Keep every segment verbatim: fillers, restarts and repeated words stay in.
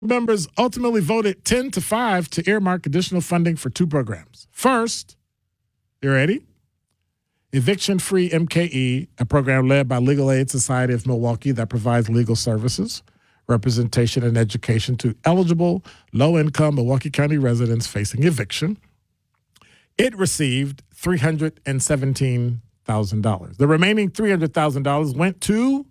Members ultimately voted ten to five to earmark additional funding for two programs. First, you ready? Eviction-Free M K E, a program led by Legal Aid Society of Milwaukee that provides legal services, representation, and education to eligible low-income Milwaukee County residents facing eviction. It received three hundred seventeen thousand dollars. The remaining three hundred thousand dollars went to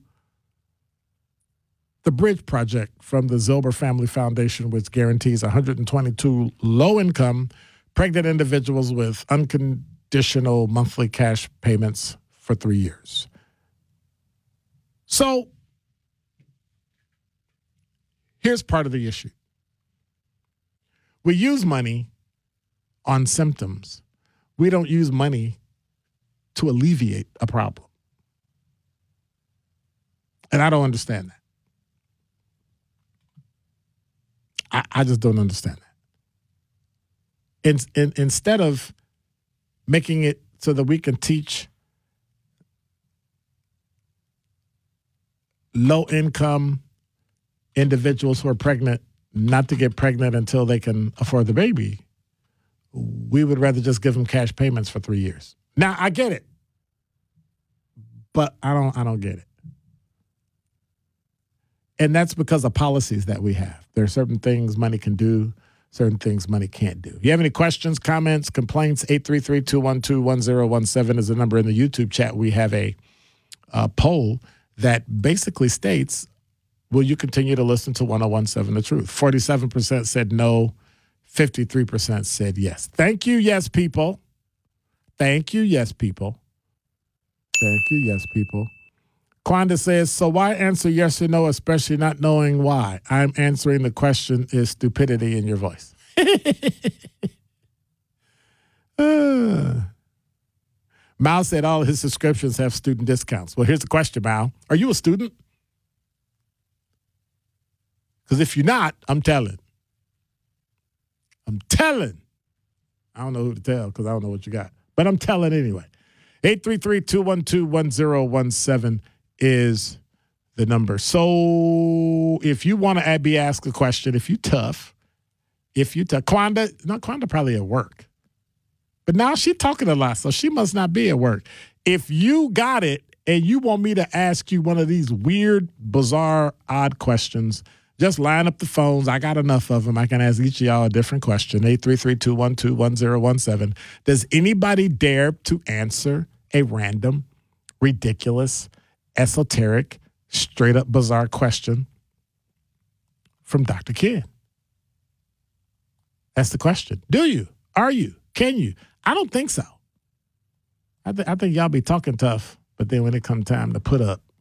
the Bridge Project from the Zilber Family Foundation, which guarantees one hundred twenty-two low-income pregnant individuals with unconditional monthly cash payments for three years. So here's part of the issue. We use money on symptoms. We don't use money to alleviate a problem. And I don't understand that. I, I just don't understand that. In, in, instead of making it so that we can teach low-income individuals who are pregnant not to get pregnant until they can afford the baby, we would rather just give them cash payments for three years. Now, I get it, but I don't I don't get it. And that's because of policies that we have. There are certain things money can do, certain things money can't do. If you have any questions, comments, complaints, eight three three, two one two, one zero one seven is the number in the YouTube chat. We have a, a poll that basically states, will you continue to listen to one oh one seven The Truth? forty-seven percent said no, fifty-three percent said yes. Thank you, yes, people. Thank you, yes, people. Thank you, yes, people. Quanda says, so why answer yes or no, especially not knowing why? I'm answering the question is stupidity in your voice. uh. Mal said all of his subscriptions have student discounts. Well, here's the question, Mal. Are you a student? Because if you're not, I'm telling. I'm telling. I don't know who to tell because I don't know what you got. But I'm telling anyway. eight three three, two one two, one zero one seven is the number. So if you want to be asked a question, if you tough, if you tough, Quanda, no, Quanda probably at work. But now she's talking a lot, so she must not be at work. If you got it and you want me to ask you one of these weird, bizarre, odd questions, just line up the phones. I got enough of them. I can ask each of y'all a different question. eight three three, two one two, one zero one seven. Does anybody dare to answer a random, ridiculous, esoteric, straight-up bizarre question from Doctor Ken? That's the question. Do you? Are you? Can you? I don't think so. I, th- I think y'all be talking tough, but then when it comes time to put up,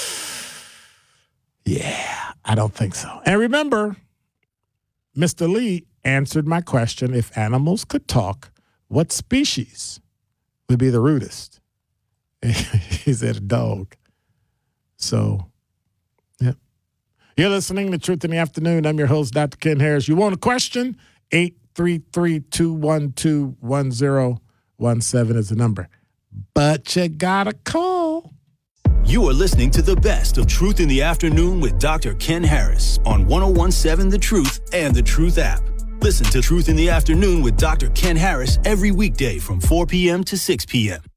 yeah, I don't think so. And remember, Mister Lee answered my question, if animals could talk, what species would be the rudest? He said a dog. So, yeah. You're listening to Truth in the Afternoon. I'm your host, Doctor Ken Harris. You want a question? eight three three, two one two, one zero one seven is the number. But you gotta call. You are listening to the best of Truth in the Afternoon with Doctor Ken Harris on one oh one seven The Truth and The Truth app. Listen to Truth in the Afternoon with Doctor Ken Harris every weekday from four p.m. to six p.m.